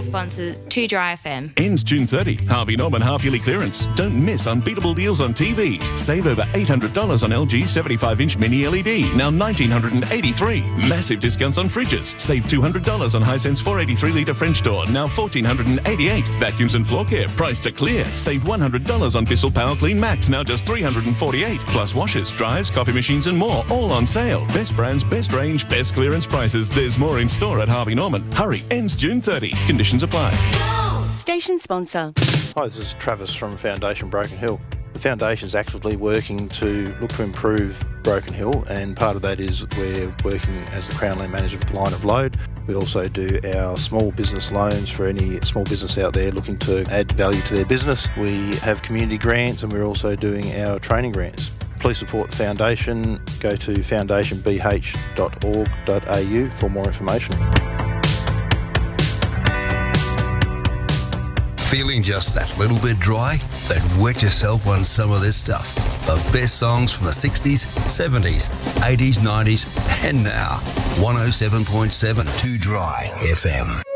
our sponsor, 2 Dry FM. Ends June 30. Harvey Norman half-yearly clearance. Don't miss unbeatable deals on TVs. Save over $800 on LG 75-inch mini LED, now $1,983. Massive discounts on fridges. Save $200 on Hisense 483-litre French door, now $1,488. Vacuums and floor care, priced to clear. Save $100 on Bissell Power Clean Max, now just $348. Plus washers, dryers, coffee machines and more, all on sale. Best brands, best range, best clearance prices. There's more in store at Harvey Norman. Hurry, ends June 30. Conditions apply. Station sponsor. Hi, this is Travis from Foundation Broken Hill. The Foundation is actively working to look to improve Broken Hill, and part of that is we're working as the Crown Land Manager for the Line of Load. We also do our small business loans for any small business out there looking to add value to their business. We have community grants, and we're also doing our training grants. Please support the Foundation. Go to foundationbh.org.au for more information. Feeling just that little bit dry? Then wet yourself on some of this stuff. The best songs from the 60s, 70s, 80s, 90s, and now. 107.7 2 Dry FM.